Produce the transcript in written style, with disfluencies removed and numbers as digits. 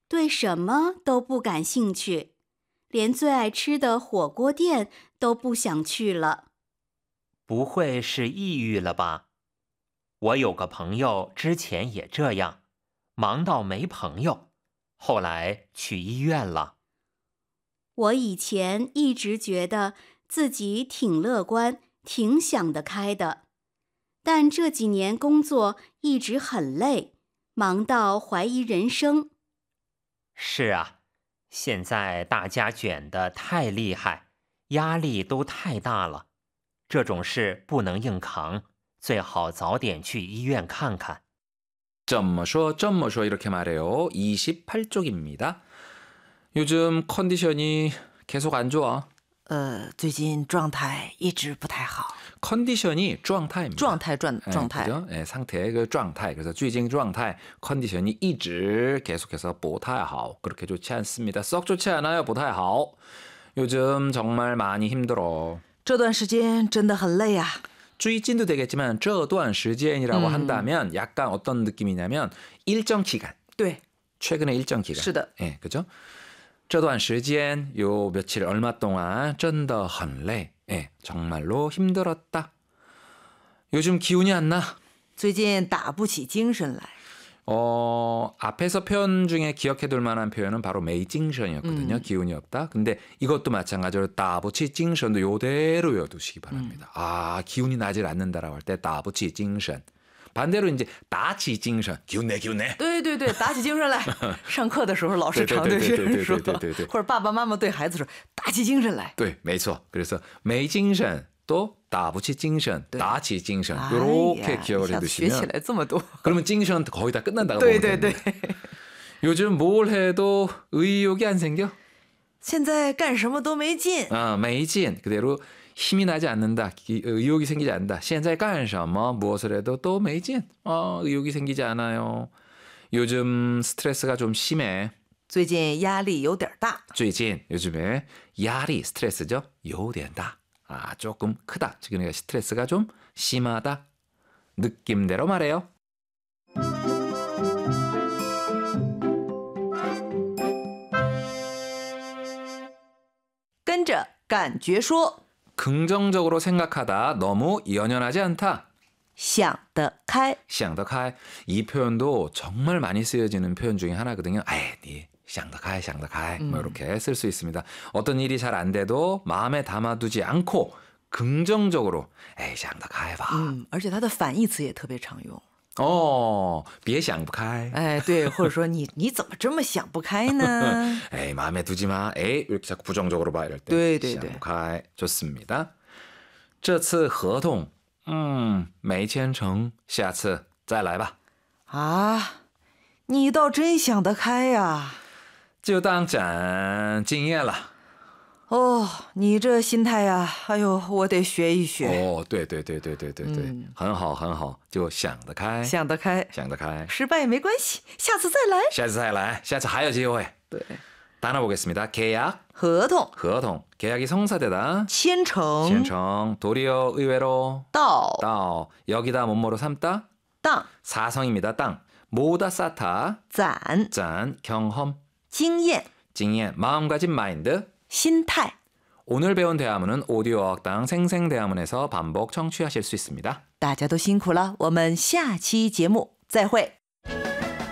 对什么都不感兴趣，连最爱吃的火锅店都不想去了。 不会是抑郁了吧？我有个朋友之前也这样，忙到没朋友，后来去医院了。 我以前一直觉得自己挺乐观，挺想得开的，但这几年工作一直很累，忙到怀疑人生。 是啊，现在大家卷得太厉害，压力都太大了，这种事不能硬扛，最好早点去医院看看。 这么说이렇게 말해요. 28쪽입니다. 요즘 컨디션이 계속 안 좋아. 最近状态一直不太好。 컨디션이 状态입니다. 状态 그죠? 네, 상태의 그 状态. 그래서 最近状态 컨디션이 一直 계속해서 不太好. 그렇게 좋지 않습니다. 썩 좋지 않아요. 不太好. 요즘 정말 많이 힘들어. 这段时间真的很累啊。 最近도 되겠지만 这段时间이라고 한다면 약간 어떤 느낌이냐면 일정 기간. 对， 최근의 일정 기간. 是的。 예, 그죠? 这段时间 요 며칠 얼마 동안 真的很累. 예, 정말로 힘들었다. 요즘 기운이 안 나. 最近打不起精神来。 앞에서 표현 중에 기억해둘 만한 표현은 바로 메이징션이었거든요. 기운이 없다. 근데 이것도 마찬가지로 따부치 징션도 요대로 외워두시기 바랍니다. 아, 기운이 나질 않는다라고 할 때 따부치 징션. 반대로 이제 따치 징션. 기운내. 对对对，打起精神来。上课的时候老师常对学生说，或者爸爸妈妈对孩子说，打起精神来。 네, 没错. 그래서 메이징션 또 따부치 징션, 따치 징션 이렇게 기억을 해두시면 그러면 징션 거의 다 끝난다고 보면 됩니다. 요즘 뭘 해도 의욕이 안 생겨? 现在干什么都没劲。 没劲. 그대로 힘이 나지 않는다. 의욕이 생기지 않는다. 现在干什么 무엇을 해도 또 没劲. 의욕이 생기지 않아요. 요즘 스트레스가 좀 심해. 最近压力有点大。 最近 요즘에 야리 스트레스죠. 有点大. 조금 크다. 그러니까 스트레스가 좀 심하다. 느낌대로 말해요. 跟着感觉说。 긍정적으로 생각하다. 너무 연연하지 않다. 想得开. 想得开. 이 표현도 정말 많이 쓰여지는 표현 중에 하나거든요. 네. 想得开, 想得开. 뭐 이렇게 쓸 수 있습니다. 어떤 일이 잘 안 돼도 마음에 담아두지 않고 긍정적으로 想得开吧. 而且它的反义词也特别常用。 别想不开. 对，或者说你怎么这么想不开呢？ 마음에 두지 마. 이렇게 자꾸 부정적으로 봐 이럴 때. 对对对。 想不开. 좋습니다. 这次合同没签成，下次再来吧。 你倒真想得开呀。 就当长经验了。 你这心态呀，哎呦，我得学一学。 对，很好，就想得开。 想得开，失败也没关系，下次再来。 下次还有机会。 对， 단어 보겠습니다. 계약, 合同， 계약이 성사되다. 签成， 도리어 의외로. 到， 여기다 뭐뭐로 삼다. 当， 사성입니다. 땅. 모으다 쌓다. 攒， 경험, 经验， 마음가짐 마인드. 心态。 오늘 배운 대화문은 오디오 어학당 생생대화문에서 반복 청취하실 수 있습니다. 大家都辛苦了，我们下期节目再会。